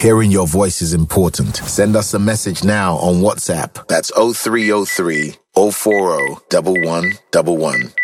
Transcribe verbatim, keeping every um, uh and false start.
Hearing your voice is important. Send us a message now on WhatsApp. That's oh three oh three, oh four oh, one one one one.